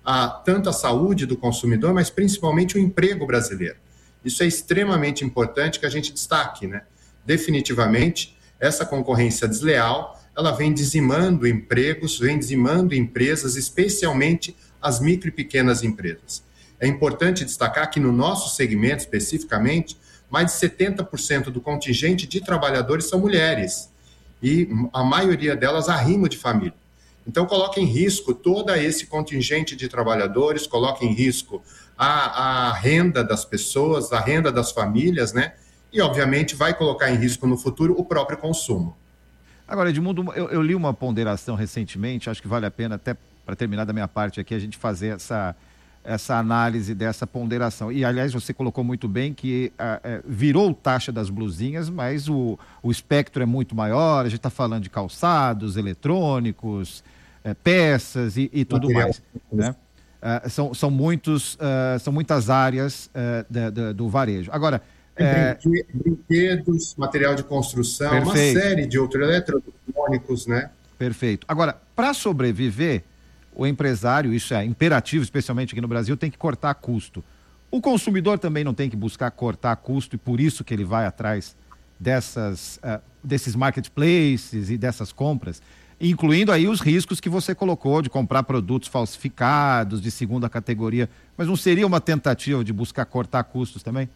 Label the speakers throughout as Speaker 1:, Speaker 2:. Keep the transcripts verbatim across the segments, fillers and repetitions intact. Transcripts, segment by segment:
Speaker 1: a, tanto a saúde do consumidor, mas principalmente o emprego brasileiro. Isso é extremamente importante que a gente destaque, né? Definitivamente, essa concorrência desleal, ela vem dizimando empregos, vem dizimando empresas, especialmente as micro e pequenas empresas. É importante destacar que no nosso segmento, especificamente, mais de setenta por cento do contingente de trabalhadores são mulheres, e a maioria delas arrimo de família. Então, coloca em risco todo esse contingente de trabalhadores, coloca em risco a, a renda das pessoas, a renda das famílias, né? E, obviamente, vai colocar em risco no futuro o próprio consumo.
Speaker 2: Agora, Edmundo, eu, eu li uma ponderação recentemente, acho que vale a pena, até para terminar da minha parte aqui, a gente fazer essa, essa análise dessa ponderação. E, aliás, você colocou muito bem que ah, é, virou taxa das blusinhas, mas o, o espectro é muito maior, a gente está falando de calçados, eletrônicos, é, peças e, e tudo mais, né? Uh, são, são, muitos, uh, são muitas áreas uh, da, da, do varejo. Agora,
Speaker 1: é... brinquedos, material de construção, Perfeito. Uma série de outros eletrônicos, né?
Speaker 2: Perfeito. Agora, para sobreviver, o empresário, isso é imperativo, especialmente aqui no Brasil, tem que cortar custo. O consumidor também não tem que buscar cortar custo e por isso que ele vai atrás dessas, uh, desses marketplaces e dessas compras, incluindo aí os riscos que você colocou de comprar produtos falsificados, de segunda categoria. Mas não seria uma tentativa de buscar cortar custos também?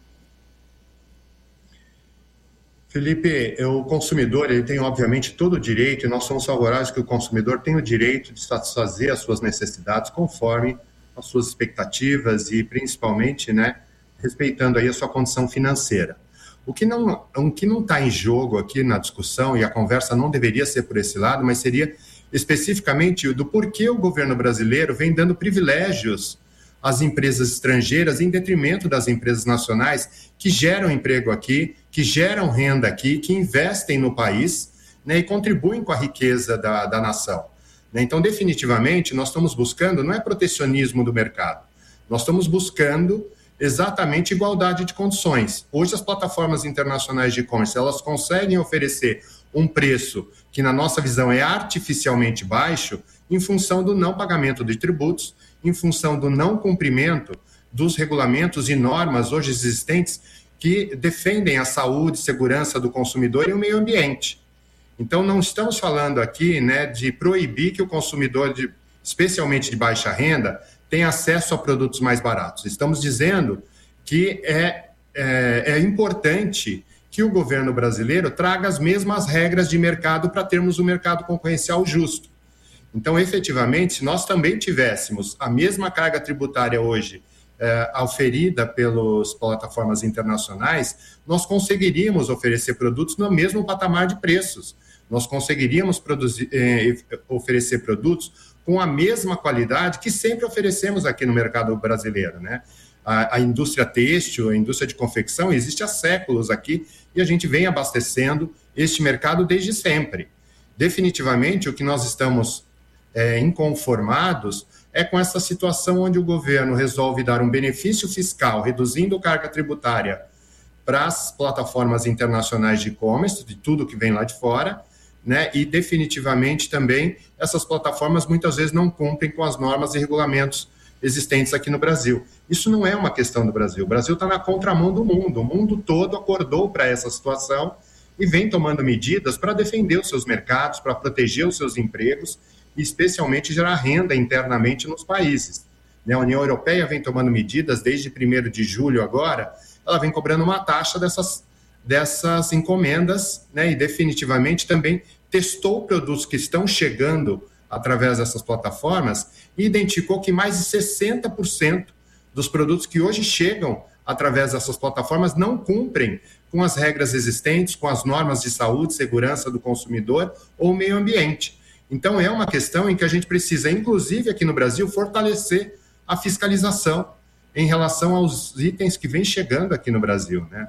Speaker 1: Felipe, o consumidor ele tem, obviamente, todo o direito, e nós somos favoráveis que o consumidor tenha o direito de satisfazer as suas necessidades conforme as suas expectativas e, principalmente, né, respeitando aí a sua condição financeira. O que não o que não está em jogo aqui na discussão, e a conversa não deveria ser por esse lado, mas seria especificamente do porquê o governo brasileiro vem dando privilégios às empresas estrangeiras em detrimento das empresas nacionais que geram emprego aqui, que geram renda aqui, que investem no país, né, e contribuem com a riqueza da, da nação. Né? Então, definitivamente, nós estamos buscando, não é protecionismo do mercado, nós estamos buscando exatamente igualdade de condições. Hoje as plataformas internacionais de e-commerce, elas conseguem oferecer um preço que na nossa visão é artificialmente baixo em função do não pagamento de tributos, em função do não cumprimento dos regulamentos e normas hoje existentes que defendem a saúde e segurança do consumidor e o meio ambiente. Então não estamos falando aqui, né, de proibir que o consumidor, de, especialmente de baixa renda, tem acesso a produtos mais baratos. Estamos dizendo que é, é, é importante que o governo brasileiro traga as mesmas regras de mercado para termos um mercado concorrencial justo. Então, efetivamente, se nós também tivéssemos a mesma carga tributária hoje é, oferida pelas plataformas internacionais, nós conseguiríamos oferecer produtos no mesmo patamar de preços. Nós conseguiríamos produzir, é, oferecer produtos com a mesma qualidade que sempre oferecemos aqui no mercado brasileiro, né? A, a indústria têxtil, a indústria de confecção existe há séculos aqui e a gente vem abastecendo este mercado desde sempre. Definitivamente, o que nós estamos é, inconformados é com essa situação onde o governo resolve dar um benefício fiscal, reduzindo carga tributária para as plataformas internacionais de e-commerce, de tudo que vem lá de fora, né? E definitivamente também essas plataformas muitas vezes não cumprem com as normas e regulamentos existentes aqui no Brasil. Isso não é uma questão do Brasil. O Brasil está na contramão do mundo. O mundo todo acordou para essa situação e vem tomando medidas para defender os seus mercados, para proteger os seus empregos e especialmente gerar renda internamente nos países. A União Europeia vem tomando medidas desde primeiro de julho agora, ela vem cobrando uma taxa dessas dessas encomendas, né, e definitivamente também testou produtos que estão chegando através dessas plataformas e identificou que mais de sessenta por cento dos produtos que hoje chegam através dessas plataformas não cumprem com as regras existentes, com as normas de saúde, segurança do consumidor ou meio ambiente. Então é uma questão em que a gente precisa, inclusive aqui no Brasil, fortalecer a fiscalização em relação aos itens que vêm chegando aqui no Brasil, né?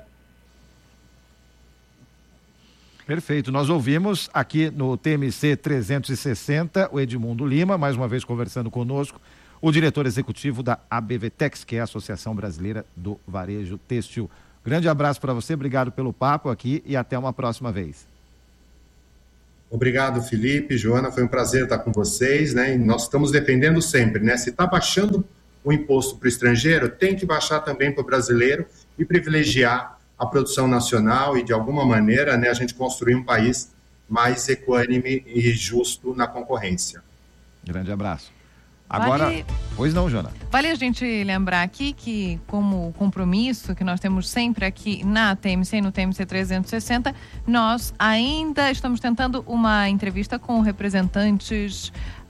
Speaker 2: Perfeito. Nós ouvimos aqui no T M C trezentos e sessenta o Edmundo Lima, mais uma vez conversando conosco, o diretor executivo da A B V Tex, que é a Associação Brasileira do Varejo Têxtil. Grande abraço para você, obrigado pelo papo aqui e até uma próxima vez.
Speaker 1: Obrigado, Felipe, Joana, foi um prazer estar com vocês, né? E nós estamos defendendo sempre, né? Se está baixando o imposto para o estrangeiro, tem que baixar também para o brasileiro e privilegiar a produção nacional e, de alguma maneira, né, a gente construir um país mais equânime e justo na concorrência.
Speaker 2: Grande abraço. Agora, vale... pois não, Joana?
Speaker 3: Vale a gente lembrar aqui que, como compromisso que nós temos sempre aqui na T M C e no T M C trezentos e sessenta, nós ainda estamos tentando uma entrevista com representantes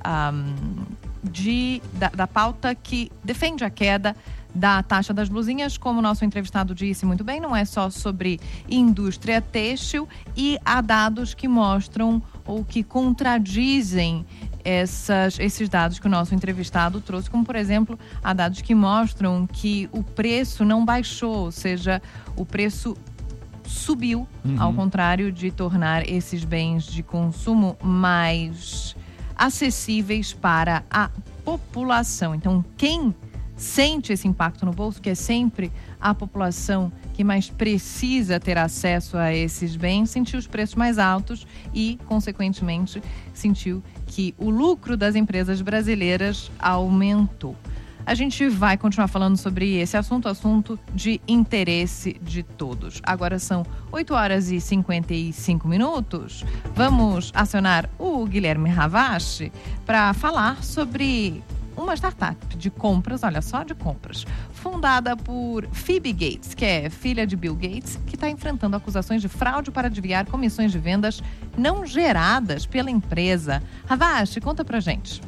Speaker 3: um, de, da, da pauta que defende a queda da taxa das blusinhas. Como o nosso entrevistado disse muito bem, não é só sobre indústria têxtil, e há dados que mostram ou que contradizem Essas, esses dados que o nosso entrevistado trouxe, como, por exemplo, há dados que mostram que o preço não baixou, ou seja, o preço subiu, uhum. ao contrário de tornar esses bens de consumo mais acessíveis para a população. Então, quem sente esse impacto no bolso, que é sempre a população que mais precisa ter acesso a esses bens, sentiu os preços mais altos e, consequentemente, sentiu que o lucro das empresas brasileiras aumentou. A gente vai continuar falando sobre esse assunto, assunto de interesse de todos. Agora são oito horas e cinquenta e cinco minutos. Vamos acionar o Guilherme Ravache para falar sobre uma startup de compras, olha só, de compras, fundada por Phoebe Gates, que é filha de Bill Gates, que está enfrentando acusações de fraude para desviar comissões de vendas não geradas pela empresa. Ravache, conta pra gente.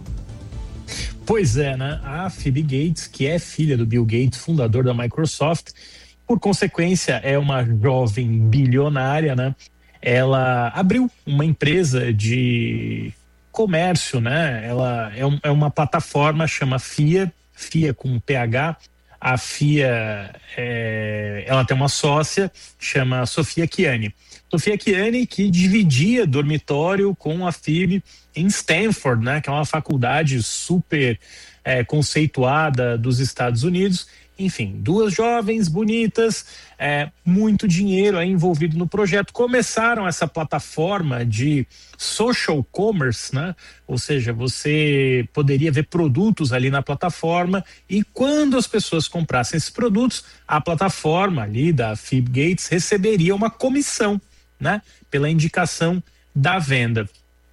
Speaker 4: Pois é, né? A Phoebe Gates, que é filha do Bill Gates, fundador da Microsoft, por consequência é uma jovem bilionária, né? Ela abriu uma empresa de comércio, né? Ela é, um, é uma plataforma, chama FIA, FIA com P H. A FIA, é, ela tem uma sócia, chama Sofia Chiani. Sofia Chiani, que dividia dormitório com a Phoebe em Stanford, né? Que é uma faculdade super é, conceituada dos Estados Unidos. Enfim, duas jovens bonitas, é, muito dinheiro aí envolvido no projeto. Começaram essa plataforma de social commerce, né? Ou seja, você poderia ver produtos ali na plataforma e quando as pessoas comprassem esses produtos, a plataforma ali da Phoebe Gates receberia uma comissão, né? Pela indicação da venda.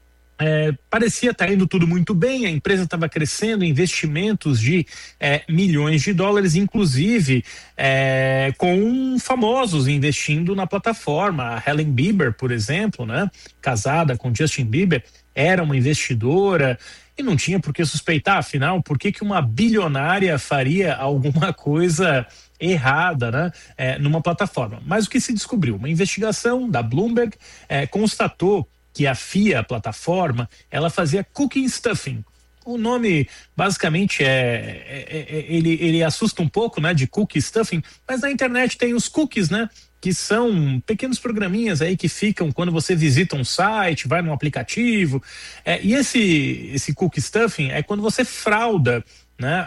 Speaker 4: É, parecia estar indo tudo muito bem, a empresa estava crescendo, investimentos de é, milhões de dólares, inclusive é, com famosos investindo na plataforma. A Hailey Bieber, por exemplo, né, casada com Justin Bieber, era uma investidora e não tinha por que suspeitar, afinal, por que que uma bilionária faria alguma coisa errada, né, é, numa plataforma. Mas o que se descobriu? Uma investigação da Bloomberg é, constatou que a FIA, a plataforma, ela fazia cookie stuffing. O nome basicamente é, é, é ele, ele assusta um pouco, né, de cookie stuffing, mas na internet tem os cookies, né, que são pequenos programinhas aí que ficam quando você visita um site, vai num aplicativo, é, e esse, esse cookie stuffing é quando você frauda, né,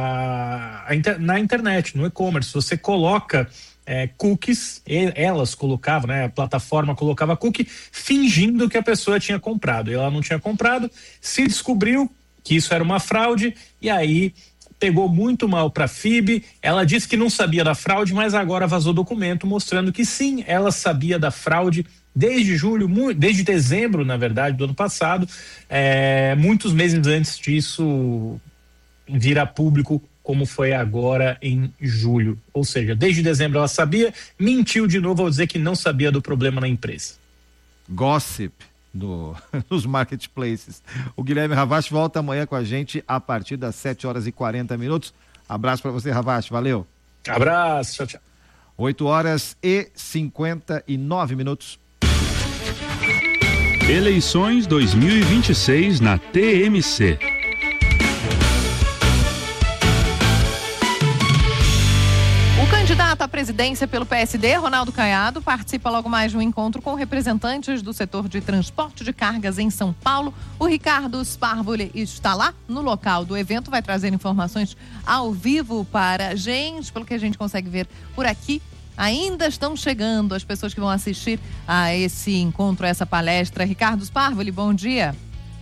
Speaker 4: a, a inter, na internet, no e-commerce, você coloca É, cookies, elas colocavam, né, a plataforma colocava cookie fingindo que a pessoa tinha comprado, e ela não tinha comprado, se descobriu que isso era uma fraude e aí pegou muito mal para a Phoebe. Ela disse que não sabia da fraude, mas agora vazou documento mostrando que sim, ela sabia da fraude desde julho, desde dezembro, na verdade, do ano passado, é, muitos meses antes disso vir a público, como foi agora em julho. Ou seja, desde dezembro ela sabia, mentiu de novo ao dizer que não sabia do problema na empresa.
Speaker 2: Gossip no, nos marketplaces. O Guilherme Ravache volta amanhã com a gente a partir das sete horas e quarenta minutos. Abraço para você, Ravache, valeu.
Speaker 4: Abraço, tchau, tchau.
Speaker 2: oito horas e cinquenta e nove minutos.
Speaker 5: Eleições dois mil e vinte e seis na T M C.
Speaker 3: O candidato à presidência pelo P S D, Ronaldo Caiado, participa logo mais de um encontro com representantes do setor de transporte de cargas em São Paulo. O Ricardo Sparvoli está lá no local do evento, vai trazer informações ao vivo para a gente, pelo que a gente consegue ver por aqui. ainda estão chegando as pessoas que vão assistir a esse encontro, a essa palestra. Ricardo Sparvoli, bom dia.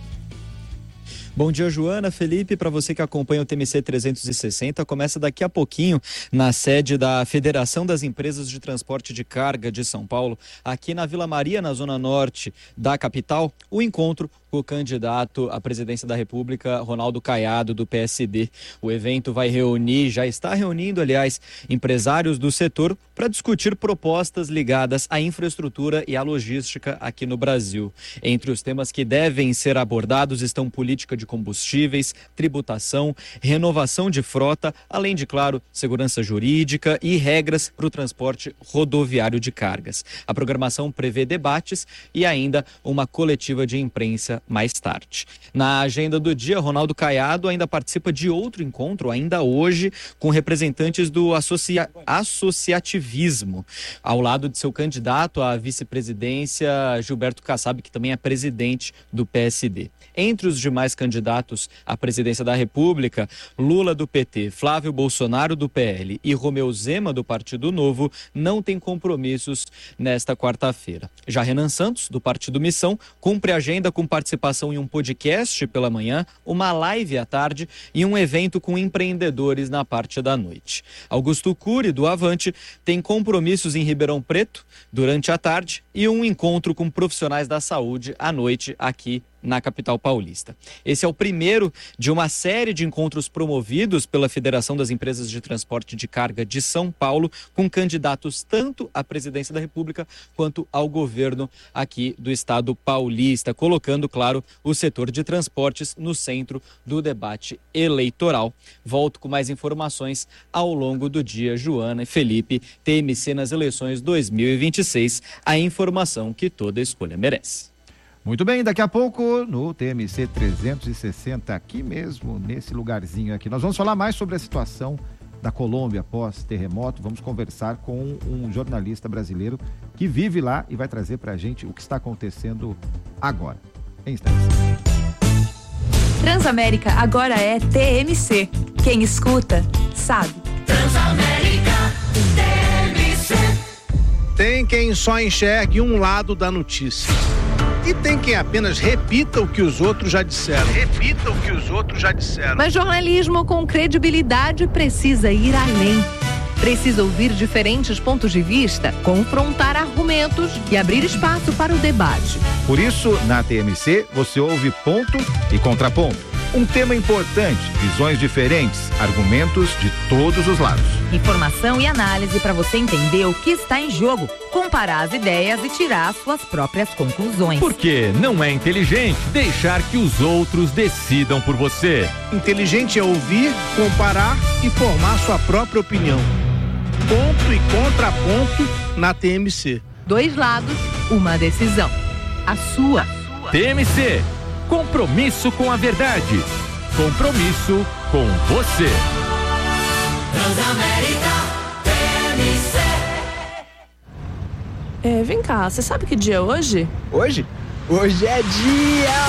Speaker 6: Bom dia, Joana, Felipe, para você que acompanha o T M C trezentos e sessenta, começa daqui a pouquinho na sede da Federação das Empresas de Transporte de Carga de São Paulo, aqui na Vila Maria, na zona norte da capital, o encontro com o candidato à presidência da República, Ronaldo Caiado, do P S D. O evento vai reunir, já está reunindo, aliás, empresários do setor para discutir propostas ligadas à infraestrutura e à logística aqui no Brasil. Entre os temas que devem ser abordados estão política de combustíveis, tributação, renovação de frota, além de, claro, segurança jurídica e regras para o transporte rodoviário de cargas. A programação prevê debates e ainda uma coletiva de imprensa mais tarde. Na agenda do dia, Ronaldo Caiado ainda participa de outro encontro, ainda hoje, com representantes do associa... associativismo, ao lado de seu candidato à vice-presidência, Gilberto Kassab, que também é presidente do P S D. Entre os demais candidatos à presidência da República, Lula do P T, Flávio Bolsonaro do P L e Romeu Zema do Partido Novo não têm compromissos nesta quarta-feira. Já Renan Santos, do Partido Missão, cumpre agenda com participação em um podcast pela manhã, uma live à tarde e um evento com empreendedores na parte da noite. Augusto Cury, do Avante, tem compromissos em Ribeirão Preto durante a tarde e um encontro com profissionais da saúde à noite aqui na capital paulista. Esse é o primeiro de uma série de encontros promovidos pela Federação das Empresas de Transporte de Carga de São Paulo, com candidatos tanto à presidência da República quanto ao governo aqui do estado paulista, colocando, claro, o setor de transportes no centro do debate eleitoral. Volto com mais informações ao longo do dia. Joana e Felipe, T M C nas eleições dois mil e vinte e seis, a informação que toda escolha merece.
Speaker 2: Muito bem, daqui a pouco no T M C trezentos e sessenta, aqui mesmo, nesse lugarzinho aqui, nós vamos falar mais sobre a situação da Colômbia após terremoto. Vamos conversar com um jornalista brasileiro que vive lá e vai trazer pra gente o que está acontecendo agora. Em instantes.
Speaker 7: Transamérica agora é T M C. Quem escuta, sabe.
Speaker 8: Transamérica, T M C.
Speaker 9: Tem quem só enxergue um lado da notícia. E tem quem apenas repita o que os outros já disseram. Repita o que os outros já disseram.
Speaker 3: Mas jornalismo com credibilidade precisa ir além. Precisa ouvir diferentes pontos de vista, confrontar argumentos e abrir espaço para o debate.
Speaker 2: Por isso, na T M C, você ouve ponto e contraponto. Um tema importante, visões diferentes, argumentos de todos os lados.
Speaker 7: Informação e análise para você entender o que está em jogo, comparar as ideias e tirar suas próprias conclusões.
Speaker 10: Porque não é inteligente deixar que os outros decidam por você.
Speaker 9: Inteligente é ouvir, comparar e formar sua própria opinião. Ponto e contraponto na T M C.
Speaker 3: Dois lados, uma decisão. A sua.
Speaker 10: T M C. Compromisso com a verdade. Compromisso com você.
Speaker 8: Transamérica, T M C.
Speaker 11: É, vem cá, você sabe que dia é hoje?
Speaker 12: Hoje? Hoje é dia